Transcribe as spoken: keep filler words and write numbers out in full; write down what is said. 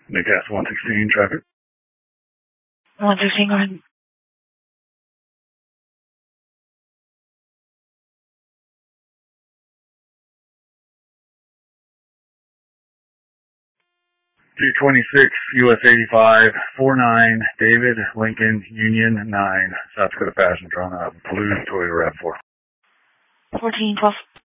Newcastle one sixteen, traffic. one sixteen, go ahead. two twenty-six, U S eighty-five, forty-nine, David, Lincoln, Union, nine, South Dakota passenger on a blue Toyota RAV four. fourteen twelve.